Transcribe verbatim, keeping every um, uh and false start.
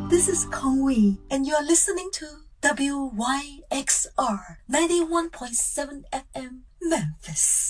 This is Kong Wee, and you are listening to W Y X R ninety-one point seven F M Memphis.